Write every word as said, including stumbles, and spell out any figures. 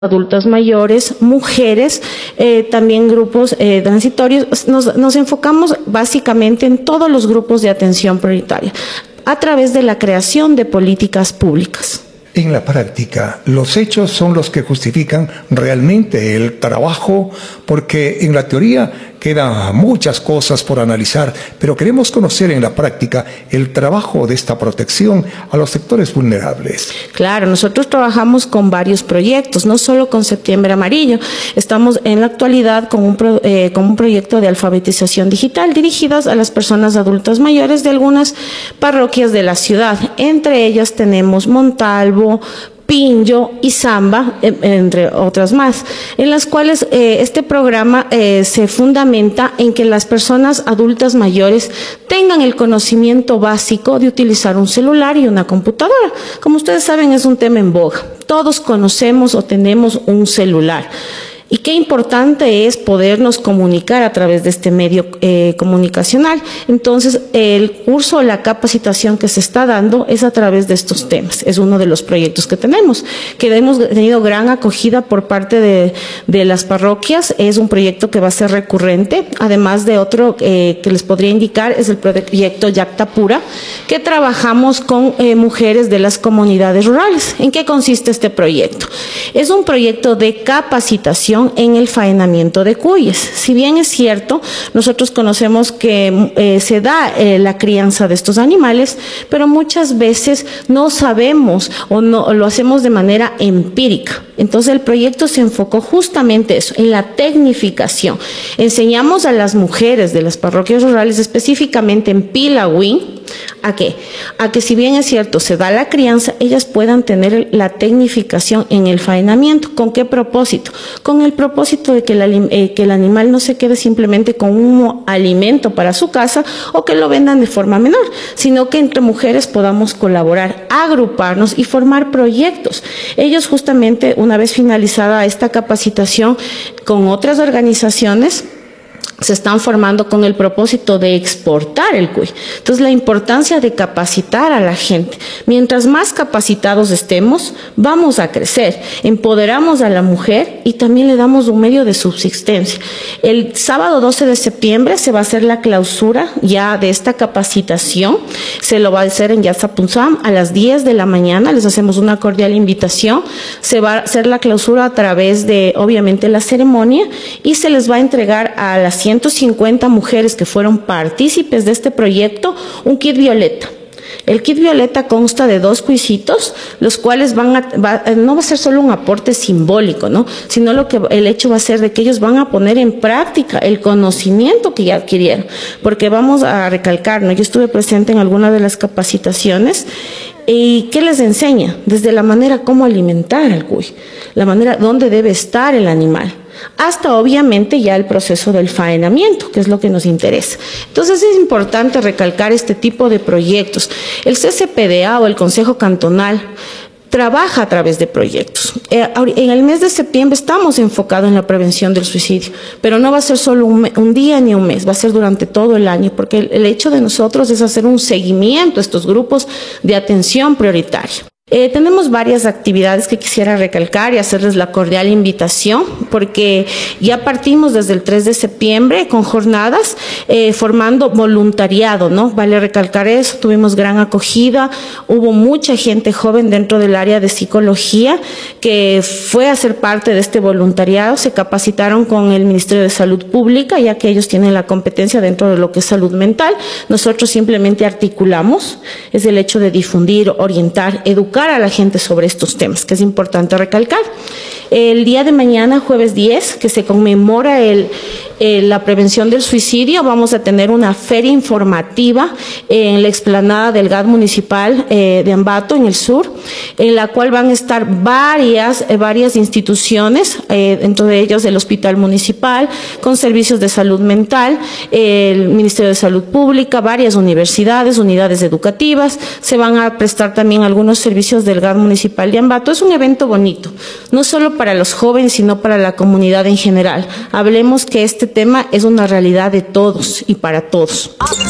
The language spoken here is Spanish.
adultas mayores, mujeres, eh, también grupos eh, transitorios. Nos, nos enfocamos básicamente en todos los grupos de atención prioritaria a través de la creación de políticas públicas. En la práctica, los hechos son los que justifican realmente el trabajo, porque en la teoría quedan muchas cosas por analizar, pero queremos conocer en la práctica el trabajo de esta protección a los sectores vulnerables. Claro, nosotros trabajamos con varios proyectos, no solo con Septiembre Amarillo. Estamos en la actualidad con un, pro, eh, con un proyecto de alfabetización digital dirigidas a las personas adultas mayores de algunas parroquias de la ciudad. Entre ellas tenemos Montalvo, Pinjo y Zamba, entre otras más, en las cuales eh, este programa eh, se fundamenta en que las personas adultas mayores tengan el conocimiento básico de utilizar un celular y una computadora. Como ustedes saben, es un tema en boga. Todos conocemos o tenemos un celular. Y qué importante es podernos comunicar a través de este medio eh, comunicacional. Entonces, el curso, la capacitación que se está dando es a través de estos temas. Es uno de los proyectos que tenemos, que hemos tenido gran acogida por parte de, de las parroquias. Es un proyecto que va a ser recurrente, además de otro eh, que les podría indicar, es el proyecto Yacta Pura, que trabajamos con eh, mujeres de las comunidades rurales. ¿En qué consiste este proyecto? Es un proyecto de capacitación en el faenamiento de cuyes. Si bien es cierto, nosotros conocemos que eh, se da eh, la crianza de estos animales, pero muchas veces no sabemos o no lo hacemos de manera empírica. Entonces el proyecto se enfocó justamente eso, en la tecnificación. Enseñamos a las mujeres de las parroquias rurales, específicamente en Pilagüín, ¿a qué? A que si bien es cierto, se da la crianza, ellas puedan tener la tecnificación en el faenamiento. ¿Con qué propósito? Con el propósito de que el, eh, que el animal no se quede simplemente con un alimento para su casa o que lo vendan de forma menor, sino que entre mujeres podamos colaborar, agruparnos y formar proyectos. Ellos justamente, una vez finalizada esta capacitación con otras organizaciones, se están formando con el propósito de exportar el cuy. Entonces, la importancia de capacitar a la gente. Mientras más capacitados estemos, vamos a crecer. Empoderamos a la mujer y también le damos un medio de subsistencia. El sábado doce de septiembre se va a hacer la clausura ya de esta capacitación. Se lo va a hacer en Yazapunzam a las diez de la mañana. Les hacemos una cordial invitación. Se va a hacer la clausura a través de, obviamente, la ceremonia y se les va a entregar a las ciento cincuenta mujeres que fueron partícipes de este proyecto un kit violeta. El kit violeta consta de dos cuisitos, los cuales van a, va, no va a ser solo un aporte simbólico, ¿no? Sino lo que el hecho va a ser de que ellos van a poner en práctica el conocimiento que ya adquirieron. Porque vamos a recalcar, ¿no? Yo estuve presente en alguna de las capacitaciones. ¿Y qué les enseña? Desde la manera cómo alimentar al cuy, la manera dónde debe estar el animal, hasta obviamente ya el proceso del faenamiento, que es lo que nos interesa. Entonces es importante recalcar este tipo de proyectos. El C C P D A o el Consejo Cantonal trabaja a través de proyectos. En el mes de septiembre estamos enfocados en la prevención del suicidio, pero no va a ser solo un, un día ni un mes, va a ser durante todo el año, porque el, el hecho de nosotros es hacer un seguimiento a estos grupos de atención prioritaria. Eh, tenemos varias actividades que quisiera recalcar y hacerles la cordial invitación, porque ya partimos desde el tres de septiembre con jornadas eh, formando voluntariado, ¿no? Vale recalcar eso, tuvimos gran acogida, hubo mucha gente joven dentro del área de psicología que fue a ser parte de este voluntariado, se capacitaron con el Ministerio de Salud Pública, ya que ellos tienen la competencia dentro de lo que es salud mental. Nosotros simplemente articulamos, es el hecho de difundir, orientar, educar a la gente sobre estos temas, que es importante recalcar. El día de mañana, jueves diez, que se conmemora el, el, la prevención del suicidio, vamos a tener una feria informativa en la explanada del G A D municipal eh, de Ambato, en el sur, en la cual van a estar varias, eh, varias instituciones, eh, dentro de ellos el Hospital Municipal, con servicios de salud mental, eh, el Ministerio de Salud Pública, varias universidades, unidades educativas, se van a prestar también algunos servicios del G A D municipal de Ambato. Es un evento bonito, no solo para los jóvenes, sino para la comunidad en general. Hablemos que este tema es una realidad de todos y para todos.